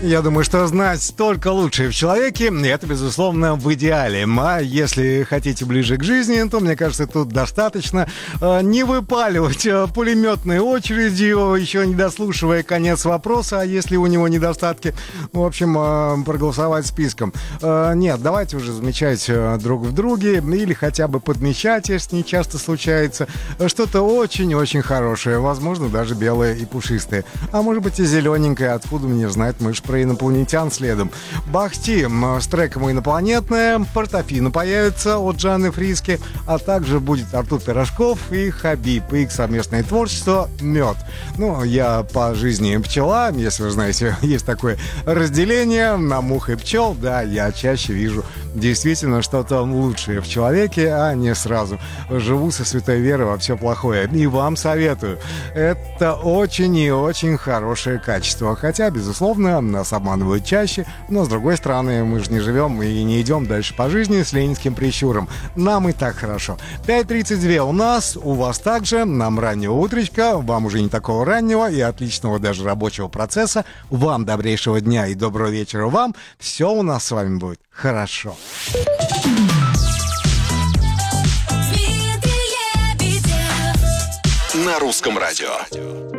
Я думаю, что знать только лучшее в человеке, это, безусловно, в идеале. А если хотите ближе к жизни, то, мне кажется, тут достаточно не выпаливать пулеметной очередью, еще не дослушивая конец вопроса, а если у него недостатки, в общем, проголосовать списком. Нет, давайте уже замечать друг в друге или хотя бы подмечать, если не часто случается, что-то очень-очень хорошее, возможно, даже белое и пушистое. А может быть и зелененькое, откуда мне знать, мы ж про инопланетян следом. Бахти с треком «Инопланетная», «Портофино» появится от Жанны Фриске, а также будет Артур Пирожков и Хабиб, их совместное творчество «Мед». Ну, я по жизни пчела, если вы знаете, есть такое разделение на мух и пчел, да, я чаще вижу действительно что-то лучшее в человеке, а не сразу живу со святой верой во все плохое. И вам советую. Это очень и очень хорошее качество. Хотя, безусловно, нас обманывают чаще, но, с другой стороны, мы же не живем и не идем дальше по жизни с ленинским прищуром. Нам и так хорошо. 5:32 у нас, у вас также, нам раннего утречка, вам уже не такого раннего и отличного даже рабочего процесса, вам добрейшего дня и доброго вечера вам. Все у нас с вами будет хорошо. На русском радио.